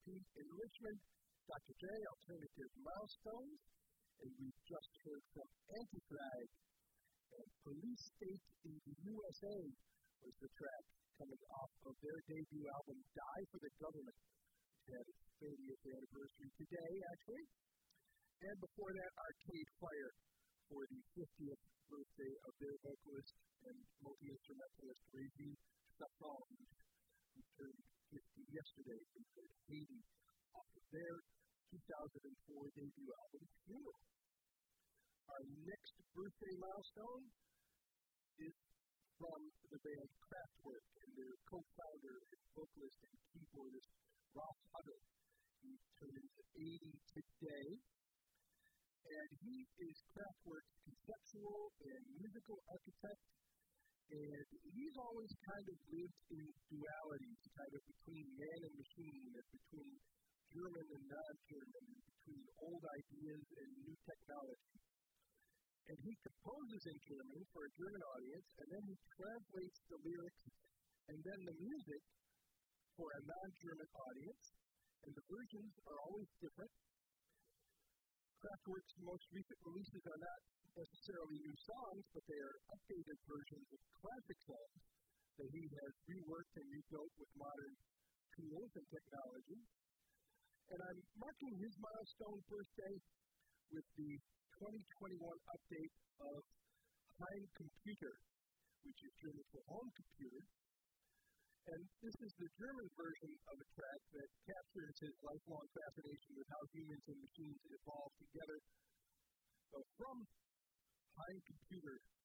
in Richmond. Dr. J, Alternative Milestones, and we've just heard from Anti-Flag, and Police State in the USA was the track coming off of their debut album, Die for the Government, which had its 30th anniversary today, actually. And before that, Arcade Fire for the 50th birthday of their vocalist and multi-instrumentalist, Reggie Safon, who turned 50 yesterday in Haiti off of their 2004 debut album, Funeral. Our next birthday milestone is from the band Kraftwerk and their co-founder and vocalist and keyboardist, Ross Huddle. He turns 80 today, and he is Kraftwerk's conceptual and musical architect, and he's always kind of lived in dualities, kind of between man and machine, and between German and non-German, and between old ideas and new technology. And he composes in German for a German audience, and then he translates the lyrics and then the music for a non-German audience, and the versions are always different. Kraftwerk's most recent releases are not necessarily new songs, but they are updated versions of classic songs that he has reworked and rebuilt with modern tools and technology. And I'm marking his milestone birthday with the 2021 update of Heimcomputer, which is German for home computer. And this is the German version of a track that captures his lifelong fascination with how humans and machines evolve together. So from Heimcomputer,